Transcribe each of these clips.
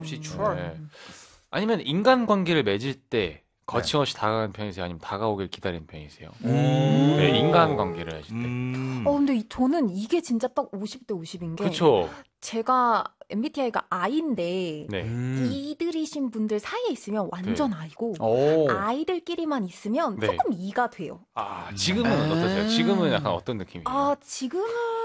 혹시 추월? 네. 아니면 인간관계를 맺을 때 거침없이 다가가는 편이세요? 아니면 다가오길 기다리는 편이세요? 네, 인간관계를 하실 때. 근데 저는 이게 진짜 딱 50대 50인 게. 그렇죠. 제가 MBTI가 I인데 네. E들이신 분들 사이에 있으면 완전 I고 I들끼리만 있으면 네. 조금 E가 돼요. 아, 지금은 어떠세요? 지금은 약간 어떤 느낌이에요? 지금은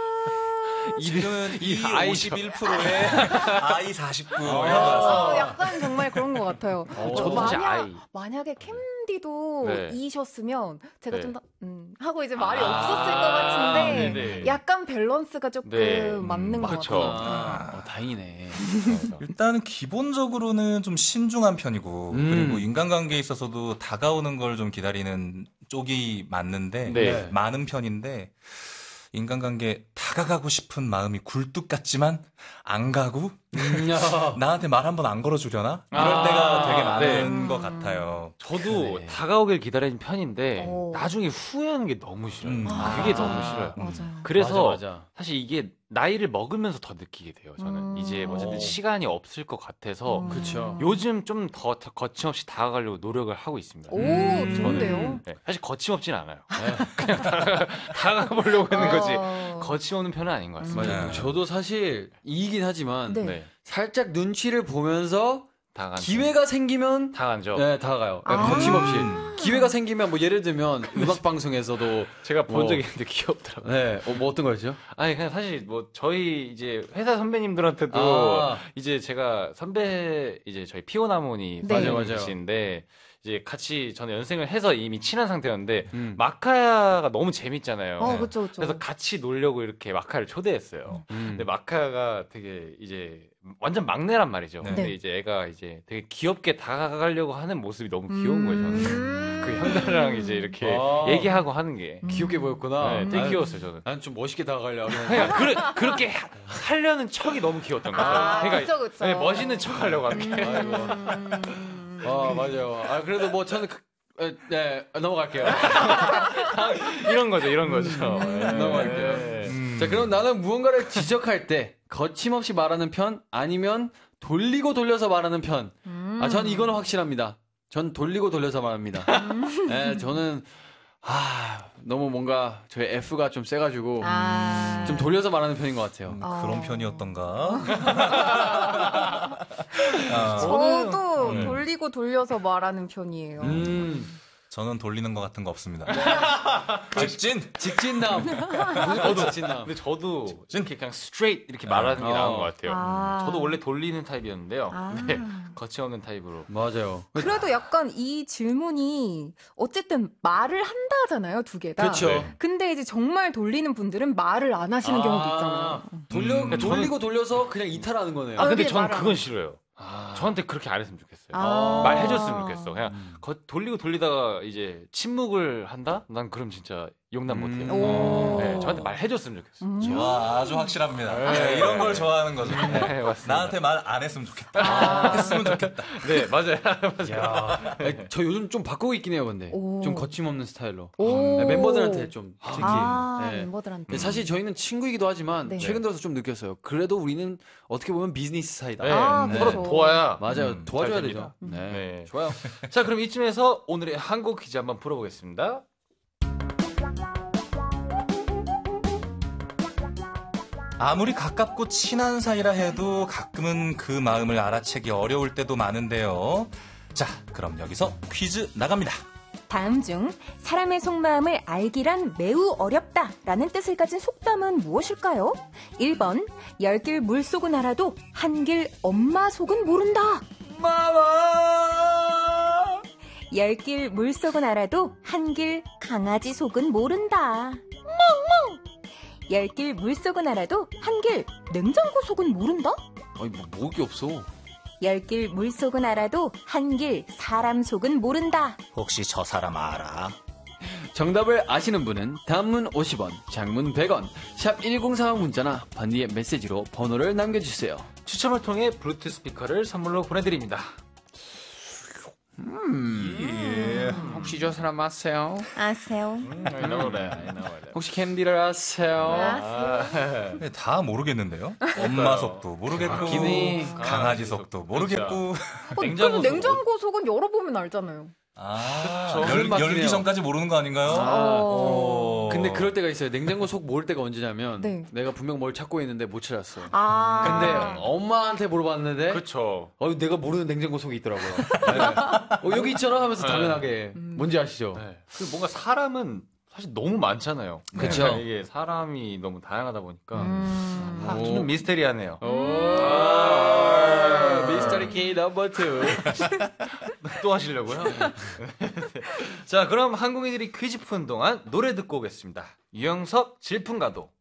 이 I 51%에 I 49 이런 거 약간 정말 그런 것 같아요. 저도 사실 I. 만약에 캔디도 네. E셨으면 제가 네. 좀 더 하고 이제 말이 없었을 것 같은데 네네. 약간 밸런스가 조금 네. 맞는 것 그쵸. 같아요. 다행이네. 일단은 기본적으로는 좀 신중한 편이고 그리고 인간관계에 있어서도 다가오는 걸 좀 기다리는 쪽이 맞는데 네. 많은 편인데 인간관계 다가가고 싶은 마음이 굴뚝 같지만 안 가고 나한테 말 한 번 안 걸어주려나? 이럴 때가 되게 많은 것 같아요. 저도 다가오길 기다리는 편인데 나중에 후회하는 게 너무 싫어요. 그게 너무 싫어요. 맞아요. 그래서 맞아. 사실 이게 나이를 먹으면서 더 느끼게 돼요. 저는 이제 어쨌든 시간이 없을 것 같아서 그렇죠. 요즘 좀 더 거침없이 다가가려고 노력을 하고 있습니다. 오, 좋은데요? 네, 사실 거침없진 않아요. 그냥 다가가 보려고 하는 거지. 거침없는 편은 아닌 것 같습니다. 맞아요. 저도 사실 이긴 하지만 네. 살짝 눈치를 보면서 다가간 기회가 생기면 다가간죠. 네, 다가가요. 거침없이. 기회가 생기면 뭐 예를 들면 음악 방송에서도 제가 본 적이 있는데 귀엽더라고요. 네, 뭐 어떤 거였죠? 아니 그냥 사실 뭐 저희 이제 회사 선배님들한테도 이제 제가 선배 이제 저희 피오나모니 네. 맞아요. 계시는데 이제 같이 저는 연생을 해서 이미 친한 상태였는데 마카야가 너무 재밌잖아요. 그쵸. 그래서 같이 놀려고 이렇게 마카야를 초대했어요. 근데 마카야가 되게 이제 완전 막내란 말이죠. 네. 근데 이제 애가 이제 되게 귀엽게 다가가려고 하는 모습이 너무 귀여운 거예요. 저는 그 형들랑 이제 이렇게 얘기하고 하는 게 귀엽게 보였구나. 네, 되게 귀여웠어요 저는. 난 좀 멋있게 다가가려고. 그러니까 그렇게 하려는 척이 너무 귀여웠던 거죠. 그러니까 그쵸. 네, 멋있는 척 하려고 하는 게. 맞아요. 그래도 뭐 저는 네, 넘어갈게요. 이런 거죠. 넘어갈게요. 자, 그럼 나는 무언가를 지적할 때 거침없이 말하는 편 아니면 돌리고 돌려서 말하는 편. 저는 이거는 확실합니다. 전 돌리고 돌려서 말합니다. 네, 저는 너무 뭔가 저의 F가 좀 세가지고 좀 돌려서 말하는 편인 것 같아요. 그런 편이었던가? 저도 돌리고 돌려서 말하는 편이에요. 저는 돌리는 것 같은 거 없습니다. 직진남. 근데 저도 이렇게 그냥 스트레이트 이렇게 말하는 게 나은 것 같아요. 저도 원래 돌리는 타입이었는데요. 네, 거침없는 타입으로. 맞아요. 그래도 약간 이 질문이 어쨌든 말을 한다 하잖아요, 두 개 다. 그렇죠. 네. 근데 이제 정말 돌리는 분들은 말을 안 하시는 경우도 있잖아요. 돌리고 돌려서 그냥 이탈하는 거네요. 근데 여기 저는 말을 그건 싫어요. 저한테 그렇게 안 했으면 좋겠어요. 아. 말해줬으면 좋겠어. 그냥 돌리고 돌리다가 이제 침묵을 한다? 난 그럼 진짜 용납 못해요. 네, 저한테 말해줬으면 좋겠어. 와, 아주 확실합니다. 네, 이런 걸 좋아하는 거죠. 네, 맞습니다. 나한테 말 안 했으면 좋겠다. 했으면 좋겠다. 네, 맞아요. 저 요즘 좀 바꾸고 있긴 해요, 근데. 오. 좀 거침없는 스타일로. 오. 네, 멤버들한테 좀 특히. 네. 멤버들한테. 사실 저희는 친구이기도 하지만 네. 최근 들어서 좀 느꼈어요. 그래도 우리는 어떻게 보면 비즈니스 사이다. 네, 그렇죠. 서로 도와야. 맞아요. 도와줘야 잘 되죠. 됩니다. 네. 네. 좋아요. 자, 그럼 이쯤에서 오늘의 한국 퀴즈 한번 풀어보겠습니다. 아무리 가깝고 친한 사이라 해도 가끔은 그 마음을 알아채기 어려울 때도 많은데요. 자, 그럼 여기서 퀴즈 나갑니다. 다음 중 사람의 속마음을 알기란 매우 어렵다라는 뜻을 가진 속담은 무엇일까요? 1번 10길 물속은 알아도 한길 엄마 속은 모른다. 마마! 10길 물속은 알아도 한길 강아지 속은 모른다. 10길 물속은 알아도 한길 냉장고 속은 모른다. 아니, 뭐, 먹을 게 없어. 10길 물속은 알아도 한길 사람 속은 모른다. 혹시 저 사람 알아? 정답을 아시는 분은 단문 50원, 장문 100원, 샵 1035 문자나 반디의 메시지로 번호를 남겨주세요. 추첨을 통해 블루투스 스피커를 선물로 보내드립니다. 예. 예. 혹시 저 사람 아세요? 아세요? I know that. I know that. 혹시 캔디를 아세요? 다 모르겠는데요. 엄마 속도 모르겠고 기니. 강아지 속도 모르겠고. 냉장고 그럼 냉장고 속은 열어보면 알잖아요. 열기 전까지 모르는 거 아닌가요? 근데 그럴 때가 있어요. 냉장고 속 모를 때가 언제냐면 네. 내가 분명 뭘 찾고 있는데 못 찾았어. 아. 근데 엄마한테 물어봤는데 그렇죠. 내가 모르는 냉장고 속이 있더라고요. 네. 여기 있잖아 하면서 당연하게 뭔지 아시죠? 네. 그 뭔가 사람은 사실 너무 많잖아요. 그쵸. 그러니까 이게 사람이 너무 다양하다 보니까 좀 미스테리하네요. 미스터리 K 넘버 2. 또 하시려고요? 자, 그럼 한국인들이 퀴즈 푸는 동안 노래 듣고 오겠습니다. 유영석 질풍가도.